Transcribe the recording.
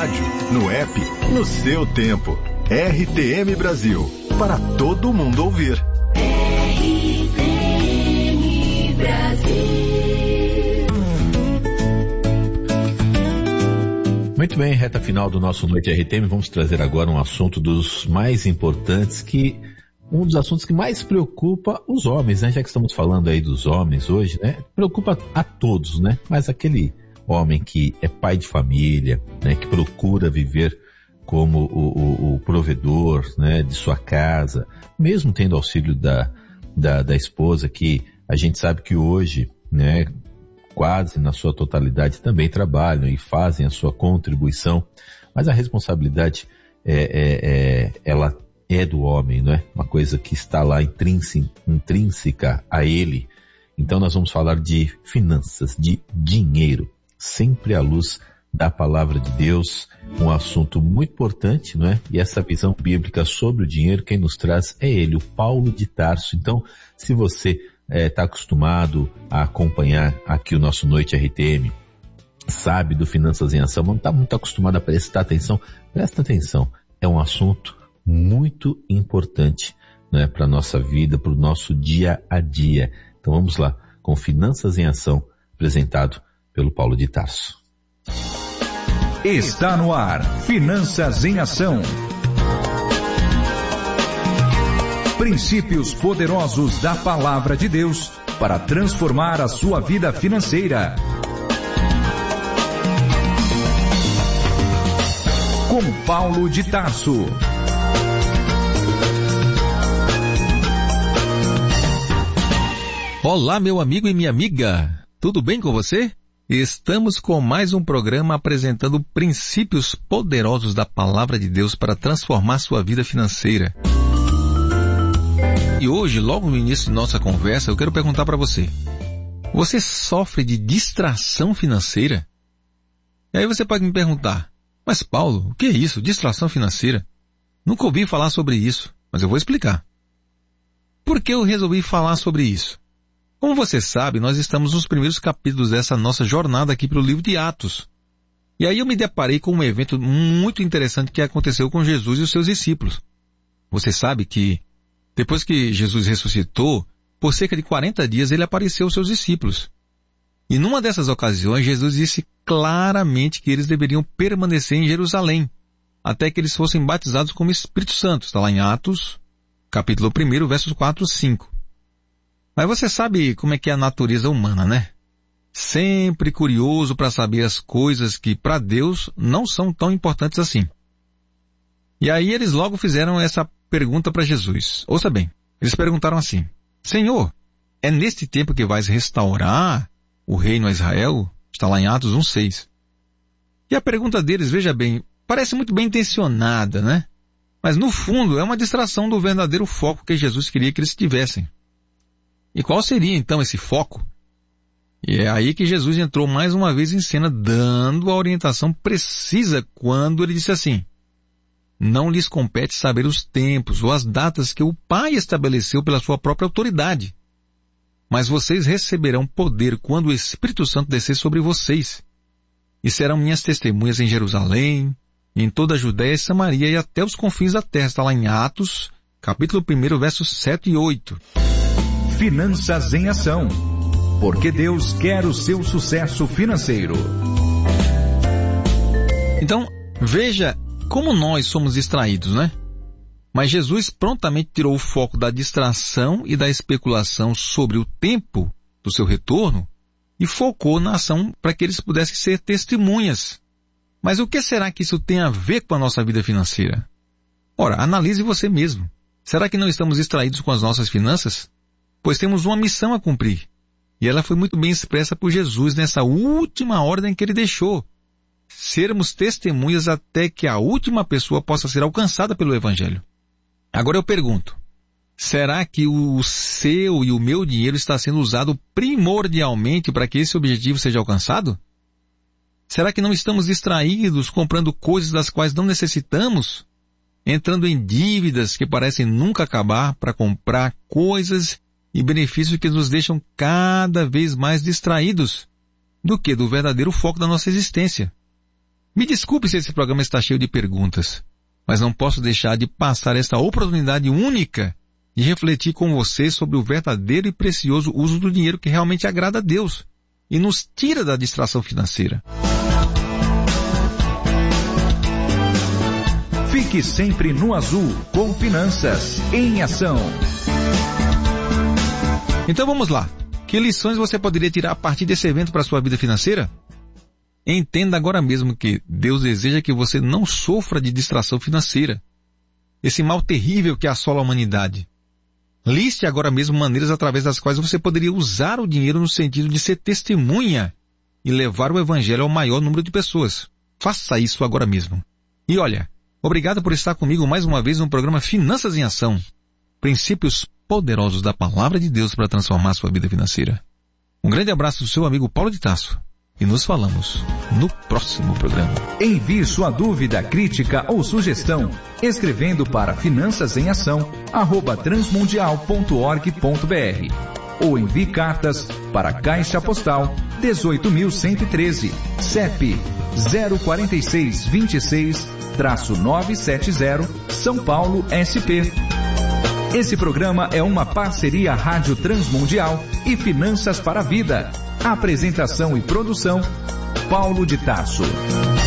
rádio, no app, no seu tempo. RTM Brasil, para todo mundo ouvir. RTM Brasil. Muito bem, reta final do nosso Noite RTM, vamos trazer agora um assunto dos mais importantes, um dos assuntos que mais preocupa os homens, né? Já que estamos falando aí dos homens hoje, né? Preocupa a todos, né? Mas aquele homem que é pai de família, né? Que procura viver como o provedor, né? De sua casa, mesmo tendo auxílio da esposa, que a gente sabe que hoje, né? Quase na sua totalidade também trabalham e fazem a sua contribuição, mas a responsabilidade ela é do homem, não é? Uma coisa que está lá intrínseca a ele. Então nós vamos falar de finanças, de dinheiro, sempre à luz da palavra de Deus, um assunto muito importante, não é? E essa visão bíblica sobre o dinheiro, quem nos traz é ele, o Paulo de Tarso. Então, se você está acostumado a acompanhar aqui o nosso Noite RTM, sabe do Finanças em Ação, não está muito acostumado a prestar atenção, presta atenção, é um assunto muito importante, né, para a nossa vida, para o nosso dia a dia. Então vamos lá, com Finanças em Ação, apresentado pelo Paulo de Tarso. Está no ar, Finanças em Ação. Princípios poderosos da Palavra de Deus para transformar a sua vida financeira. Com Paulo de Tarso. Olá, meu amigo e minha amiga, tudo bem com você? Estamos com mais um programa apresentando princípios poderosos da Palavra de Deus para transformar sua vida financeira. E hoje, logo no início de nossa conversa, eu quero perguntar para você: você sofre de distração financeira? E aí você pode me perguntar: mas Paulo, o que é isso, distração financeira? Nunca ouvi falar sobre isso, mas eu vou explicar. Por que eu resolvi falar sobre isso? Como você sabe, nós estamos nos primeiros capítulos dessa nossa jornada aqui pelo livro de Atos. E aí eu me deparei com um evento muito interessante que aconteceu com Jesus e os seus discípulos. Você sabe que, depois que Jesus ressuscitou, por cerca de 40 dias ele apareceu aos seus discípulos. E numa dessas ocasiões, Jesus disse claramente que eles deveriam permanecer em Jerusalém, até que eles fossem batizados como Espírito Santo. Está lá em Atos, capítulo 1, versos 4 e 5. Mas você sabe como é que é a natureza humana, né? Sempre curioso para saber as coisas que para Deus não são tão importantes assim. E aí eles logo fizeram essa pergunta para Jesus. Ouça bem, eles perguntaram assim: Senhor, é neste tempo que vais restaurar o reino a Israel? Está lá em Atos 1:6. E a pergunta deles, veja bem, parece muito bem intencionada, né? Mas no fundo é uma distração do verdadeiro foco que Jesus queria que eles tivessem. E qual seria então esse foco? E é aí que Jesus entrou mais uma vez em cena, dando a orientação precisa quando ele disse assim: não lhes compete saber os tempos ou as datas que o Pai estabeleceu pela sua própria autoridade. Mas vocês receberão poder quando o Espírito Santo descer sobre vocês. E serão minhas testemunhas em Jerusalém, em toda a Judéia e Samaria e até os confins da terra. Está lá em Atos, capítulo 1, versos 7 e 8. Finanças em Ação, porque Deus quer o seu sucesso financeiro. Então, veja como nós somos distraídos, né? Mas Jesus prontamente tirou o foco da distração e da especulação sobre o tempo do seu retorno e focou na ação para que eles pudessem ser testemunhas. Mas o que será que isso tem a ver com a nossa vida financeira? Ora, analise você mesmo. Será que não estamos distraídos com as nossas finanças? Pois temos uma missão a cumprir. E ela foi muito bem expressa por Jesus nessa última ordem que ele deixou: sermos testemunhas até que a última pessoa possa ser alcançada pelo Evangelho. Agora eu pergunto, será que o seu e o meu dinheiro está sendo usado primordialmente para que esse objetivo seja alcançado? Será que não estamos distraídos comprando coisas das quais não necessitamos? Entrando em dívidas que parecem nunca acabar para comprar coisas e benefícios que nos deixam cada vez mais distraídos do que do verdadeiro foco da nossa existência. Me desculpe se esse programa está cheio de perguntas, mas não posso deixar de passar esta oportunidade única de refletir com você sobre o verdadeiro e precioso uso do dinheiro que realmente agrada a Deus e nos tira da distração financeira. Fique sempre no azul com Finanças em Ação. Então vamos lá. Que lições você poderia tirar a partir desse evento para a sua vida financeira? Entenda agora mesmo que Deus deseja que você não sofra de distração financeira. Esse mal terrível que assola a humanidade. Liste agora mesmo maneiras através das quais você poderia usar o dinheiro no sentido de ser testemunha e levar o evangelho ao maior número de pessoas. Faça isso agora mesmo. E olha, obrigado por estar comigo mais uma vez no programa Finanças em Ação. Princípios poderosos da Palavra de Deus para transformar sua vida financeira. Um grande abraço do seu amigo Paulo de Tarso. E nos falamos no próximo programa. Envie sua dúvida, crítica ou sugestão escrevendo para finançasemAção@transmundial.org.br ou envie cartas para Caixa Postal 18.113, CEP 04626-970, São Paulo, SP. Esse programa é uma parceria Rádio Transmundial e Finanças para a Vida. Apresentação e produção, Paulo de Tarso.